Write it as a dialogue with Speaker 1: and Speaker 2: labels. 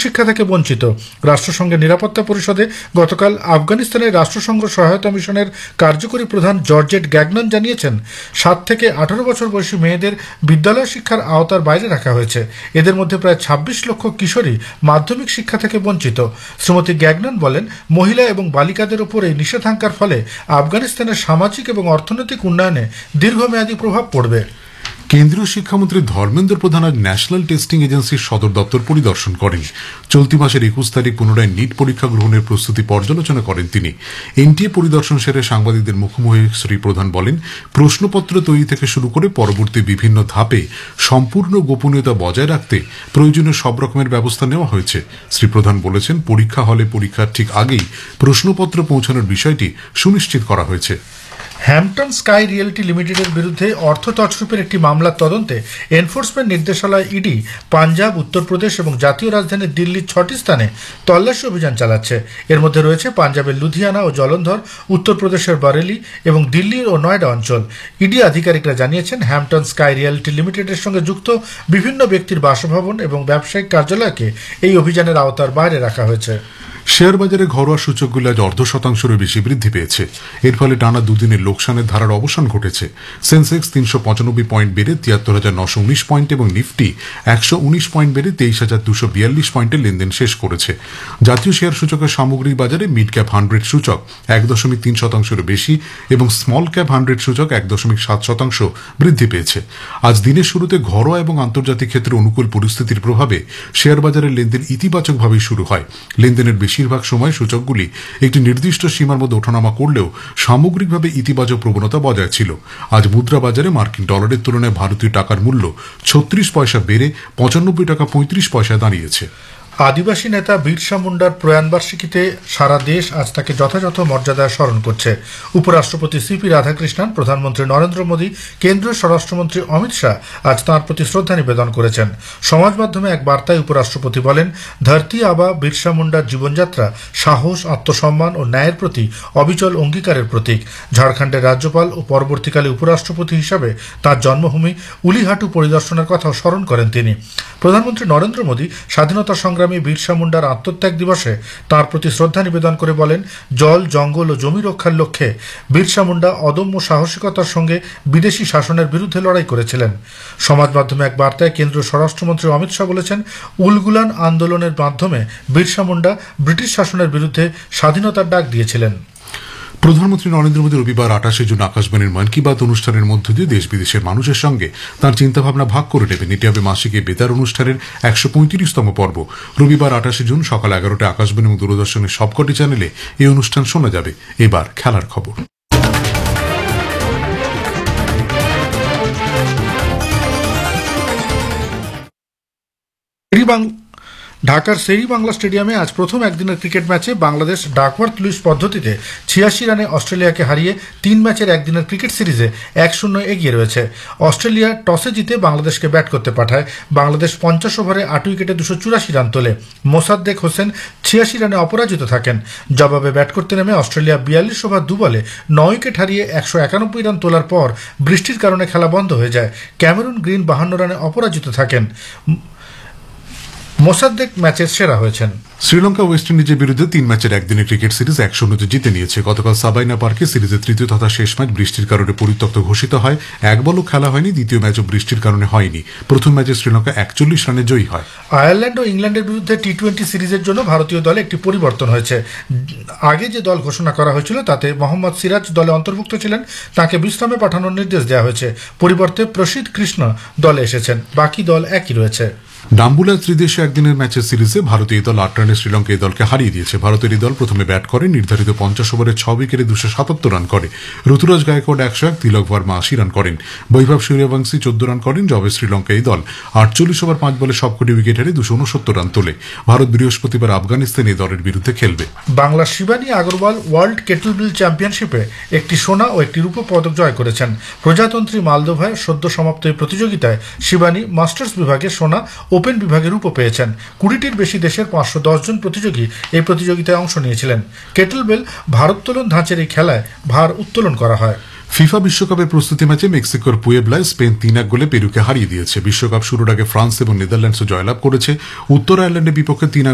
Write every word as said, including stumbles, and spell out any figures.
Speaker 1: উচ্চশিক্ষা থেকে বঞ্চিত। রাষ্ট্রসংঘের নিরাপত্তা পরিষদে গতকাল আফগানিস্তানের রাষ্ট্রসংঘ সহায়তা মিশনের কার্যকরী প্রধান জর্জেট গ্যাগনন জানিয়েছেন, সাত থেকে আঠারো বছর বয়সী মেয়েদের বিদ্যালয় শিক্ষার আওতার বাইরে রাখা হয়েছে। এদের মধ্যে প্রায় ছাব্বিশ লক্ষ কিশোরী মাধ্যমিক শিক্ষা থেকে বঞ্চিত। শ্রীমতী গ্যাগনন বলেন, মহিলা এবং বালিকাদের উপর এই নিষেধাজ্ঞার ফলে আফগানিস্তানের সামাজিক এবং অর্থনৈতিক উন্নয়নে দীর্ঘমেয়াদী প্রভাব পড়বে।
Speaker 2: কেন্দ্রীয় শিক্ষামন্ত্রী ধর্মেন্দ্র প্রধান আজ ন্যাশনাল টেস্টিং এজেন্সির সদর দপ্তর পরিদর্শন করেন। চলতি মাসের একুশ তারিখ পুনরায় নিট পরীক্ষা গ্রহণের প্রস্তুতি পর্যালোচনা করেন তিনি। এনটিএ পরিদর্শন সেরে সাংবাদিকদের মুখোমুখি শ্রী প্রধান বলেন, প্রশ্নপত্র তৈরি থেকে শুরু করে পরবর্তী বিভিন্ন ধাপে সম্পূর্ণ গোপনীয়তা বজায় রাখতে প্রয়োজনীয় সব রকমের ব্যবস্থা নেওয়া হয়েছে। শ্রী প্রধান বলেছেন, পরীক্ষা হলে পরীক্ষার ঠিক আগেই প্রশ্নপত্র পৌঁছানোর বিষয়টি সুনিশ্চিত করা হয়েছে।
Speaker 1: হ্যাম্পটন স্কাই রিয়েলিটি লিমিটেডের বিরুদ্ধে অর্থ তছরূপের একটি মামলার তদন্তে এনফোর্সমেন্ট নির্দেশালয় ইডি পাঞ্জাব, উত্তরপ্রদেশ এবং জাতীয় রাজধানী দিল্লির ছটি স্থানে তল্লাশি অভিযান চালাচ্ছে। এর মধ্যে রয়েছে পাঞ্জাবের লুধিয়ানা ও জলন্ধর, উত্তরপ্রদেশের বারেলি এবং দিল্লির ও নয়ডা অঞ্চল। ইডি আধিকারিকরা জানিয়েছেন, হ্যাম্পটন স্কাই রিয়েলিটি লিমিটেডের সঙ্গে যুক্ত বিভিন্ন ব্যক্তির বাসভবন এবং ব্যবসায়িক কার্যালয়কে এই অভিযানের আওতার বাইরে রাখা হয়েছে।
Speaker 2: শেয়ার বাজারে ঘরোয়া সূচকগুলো আজ অর্ধ শতাংশেরও বেশি বৃদ্ধি পেয়েছে। এর ফলে টানা দুদিনের লোকসানের ধারার অবসান ঘটেছে। সেন্সেক্স তিনশো পঁচানব্বই পয়েন্ট বেড়ে তিয়াত্তর হাজার নশো উনিশ পয়েন্ট এবং নিফটি একশো উনিশ পয়েন্ট বেড়ে তেইশ হাজার দুশো বিয়াল্লিশ পয়েন্টে লেনদেন শেষ করেছে। জাতীয় শেয়ার সূচকের সামগ্রিক বাজারে মিড ক্যাপ হান্ড্রেড সূচক এক দশমিক তিন শতাংশেরও বেশি এবং স্মল ক্যাপ হান্ড্রেড সূচক এক দশমিক সাত শতাংশ বৃদ্ধি পেয়েছে। আজ দিনের শুরুতে ঘরোয়া এবং আন্তর্জাতিক ক্ষেত্রে অনুকূল পরিস্থিতির প্রভাবে শেয়ার বাজারের লেনদেন ইতিবাচকভাবেই শুরু হয়। লেনদেনের বেশিরভাগ সময় সূচকগুলি একটি নির্দিষ্ট সীমার মধ্যে ওঠানামা করলেও সামগ্রিকভাবে ইতিবাচক প্রবণতা বজায় ছিল। আজ মুদ্রা বাজারে মার্কিন ডলারের তুলনায় ভারতীয় টাকার মূল্য ছত্রিশ পয়সা বেড়ে পঁচানব্বই টাকা পঁয়ত্রিশ পয়সায় দাঁড়িয়েছে।
Speaker 1: আদিবাসী নেতা বিরসা মুন্ডার প্রয়াণবার্ষিকীতে সারা দেশ আজ তাকে যথাযথ মর্যাদায় স্মরণ করছে। উপরাষ্ট্রপতি সিপি রাধাকৃষ্ণন, প্রধানমন্ত্রী নরেন্দ্র মোদী, কেন্দ্রীয় স্বরাষ্ট্রমন্ত্রী অমিত শাহ আজ তাঁর প্রতি শ্রদ্ধা নিবেদন করেছেন। সমাজ মাধ্যমে এক বার্তায় উপরাষ্ট্রপতি বলেন, ধরতি আবা বিরসা মুন্ডার জীবনযাত্রা সাহস, আত্মসম্মান ও ন্যায়ের প্রতি অবিচল অঙ্গীকারের প্রতীক। ঝাড়খণ্ডের রাজ্যপাল ও পরবর্তীকালে উপরাষ্ট্রপতি হিসাবে তাঁর জন্মভূমি উলিহাটু পরিদর্শনের কথাও স্মরণ করেন তিনি। প্রধানমন্ত্রী নরেন্দ্র মোদী স্বাধীনতা সংগ্রামী বিরসা মুন্ডার আত্মত্যাগ দিবসে তাঁর প্রতি শ্রদ্ধা নিবেদন করে বলেন, জল, জঙ্গল ও জমি রক্ষার লক্ষ্যে বিরসা মুন্ডা অদম্য সাহসিকতার সঙ্গে বিদেশি শাসনের বিরুদ্ধে লড়াই করেছিলেন। সমাজ মাধ্যমে এক বার্তায় কেন্দ্রীয় স্বরাষ্ট্রমন্ত্রী অমিত শাহ বলেছেন, উলগুলান আন্দোলনের মাধ্যমে বিরসা মুন্ডা ব্রিটিশ শাসনের বিরুদ্ধে স্বাধীনতার ডাক দিয়েছিলেন।
Speaker 2: প্রধানমন্ত্রী নরেন্দ্র মোদী রবিবার আটাশে জুন আকাশবাণীর মন কি বাত অনুষ্ঠানের মধ্য দিয়ে দেশ বিদেশের মানুষের সঙ্গে তাঁর চিন্তাভাবনা ভাগ করে নেবেন। এটি হবে মাসিক এই বেতার অনুষ্ঠানের একশো পঁয়ত্রিশতম পর্ব। রবিবার আটাশে জুন সকাল এগারোটায় আকাশবাণী এবং দূরদর্শনের সবকটি চ্যানেলে এই অনুষ্ঠান শোনা যাবে। এবার খেলার খবর।
Speaker 1: ঢাকার শেরি বাংলা স্টেডিয়ামে আজ প্রথম একদিনের ক্রিকেট ম্যাচে বাংলাদেশ ডাকওয়ার্থ লুইস পদ্ধতিতে ছিয়াশি রানে অস্ট্রেলিয়াকে হারিয়ে তিন ম্যাচের একদিনের ক্রিকেট সিরিজে এক শূন্য এগিয়ে রয়েছে। অস্ট্রেলিয়া টসে জিতে বাংলাদেশকে ব্যাট করতে পাঠায়। বাংলাদেশ পঞ্চাশ ওভারে আট উইকেটে দুশো চুরাশি রান তোলে। মোসাদ্দেক হোসেন ছিয়াশি রানে অপরাজিত থাকেন। জবাবে ব্যাট করতে নেমে অস্ট্রেলিয়া বিয়াল্লিশ ওভার দু বলে নয় উইকেট হারিয়ে একশো একানব্বই রান তোলার পর বৃষ্টির কারণে খেলা বন্ধ হয়ে যায়। ক্যামেরুন গ্রিন বাহান্ন রানে অপরাজিত থাকেন। মোসাদ্দেক ম্যাচের সেরা হয়েছেন।
Speaker 2: শ্রীলঙ্কা ওয়েস্ট ইন্ডিজের বিরুদ্ধে তিন ম্যাচের একদিনের ক্রিকেট সিরিজ এক শূন্যতে জিতে নিয়েছে। গতকাল সাবাইনা পার্কে সিরিজের তৃতীয় তথা শেষ ম্যাচ বৃষ্টির কারণে পরিত্যক্ত ঘোষিত হয়। এক বলও খেলা হয়নি। দ্বিতীয় ম্যাচও বৃষ্টির কারণে হয়নি। প্রথম ম্যাচে শ্রীলঙ্কা একচল্লিশ রানে জয়ী হয়।
Speaker 1: আয়ারল্যান্ড ও ইংল্যান্ডের বিরুদ্ধে টি টোয়েন্টি সিরিজের জন্য ভারতীয় দলে একটি পরিবর্তন হয়েছে। আগে যে দল ঘোষণা করা হয়েছিল তাতে মোহাম্মদ সিরাজ দলে অন্তর্ভুক্ত ছিলেন। তাকে বিশ্রামে পাঠানোর নির্দেশ দেওয়া হয়েছে। পরিবর্তে প্রসিদ্ধ কৃষ্ণ দলে এসেছেন। বাকি দল একই রয়েছে।
Speaker 2: ডাম্বুলা ত্রিদেশীয় একদিনের ম্যাচের সিরিজে ভারতীয় দল আট রানে শ্রীলঙ্কা এই দলকে হারিয়ে দিয়েছে। ভারতের এই দল প্রথমে ব্যাট করে নির্ধারিত পঞ্চাশ ওভারে ছ উইকেটে দুশো সাতাত্তর রান করে। ঋতুরাজ গায়কোয়াড় একশো এক, তিলক ভার্মা আশি রান করেন। বৈভব সূর্যবংশী চোদ্দ রান করেন। যবে শ্রীলঙ্কা এই দল আটচল্লিশ ওভার পাঁচ বলে সবকটি উইকেট হারিয়ে দুশো উনসত্তর রান তোলে। ভারত বৃহস্পতিবার আফগানিস্তান এই দলের বিরুদ্ধে খেলবে।
Speaker 1: বাংলার শিবানী আগরওয়াল ওয়ার্ল্ড কেটলবিল চ্যাম্পিয়নশিপে একটি সোনা ও একটি রূপো পদক জয় করেছেন। প্রজাতন্ত্রী মালদোভায় সদ্য সমাপ্ত এই প্রতিযোগিতায় শিবানী মাস্টার্স বিভাগে সোনা, ওপেন বিভাগে রূপো পেয়েছেন। কুড়িটির বেশি দেশের পাঁচশো দশ জন প্রতিযোগী এই প্রতিযোগিতায় অংশ নিয়েছিলেন। কেটলবেল ভারোত্তোলন ধাঁচের এই খেলায় ভার উত্তোলন করা হয়।
Speaker 2: ফিফা বিশ্বকাপের প্রস্তুতি ম্যাচে মেক্সিকোর পুয়েবলায় স্পেন তিন এক গোলে পেরুকে হারিয়ে দিয়েছে। বিশ্বকাপ শুরুর আগে ফ্রান্স এবং নেদারল্যান্ডসও জয়লাভ করেছে। উত্তর আয়ারল্যান্ডের বিপক্ষে তিন